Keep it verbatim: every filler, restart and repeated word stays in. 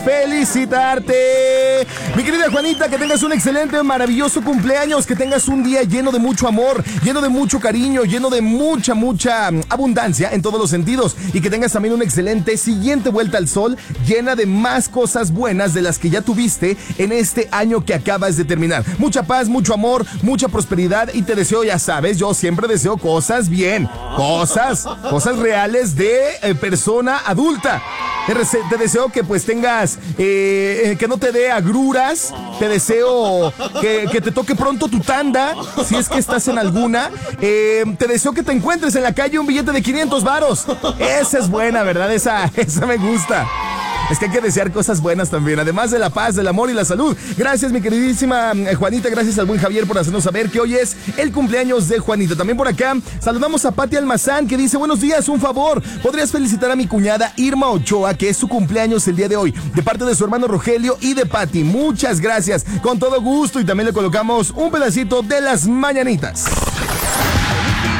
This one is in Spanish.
felicitarte. Mi querida Juanita, que tengas un excelente, maravilloso cumpleaños, que tengas un día lleno de mucho amor, lleno de mucho cariño, lleno de mucha, mucha abundancia en todos los sentidos, y que tengas también una excelente siguiente vuelta al sol, llena de más cosas buenas de las que ya tuviste en este año que acabas de terminar. Mucha paz, mucho amor, mucha prosperidad, y te deseo, ya sabes, yo siempre deseo cosas bien, cosas, cosas reales de eh, persona adulta. Te, rese- te deseo que pues tengas, eh, que no te dé agruras, te deseo que, que te toque pronto tu tanda, si es que estás en alguna, eh, te deseo que te encuentres en la calle un billete de quinientos varos, esa es buena, ¿verdad? Esa, esa me gusta. Es que hay que desear cosas buenas también, además de la paz, del amor y la salud. Gracias, mi queridísima Juanita, gracias al buen Javier por hacernos saber que hoy es el cumpleaños de Juanita. También por acá saludamos a Pati Almazán, que dice: buenos días, un favor, ¿podrías felicitar a mi cuñada Irma Ochoa, que es su cumpleaños el día de hoy, de parte de su hermano Rogelio y de Pati? Muchas gracias, con todo gusto, y también le colocamos un pedacito de las mañanitas.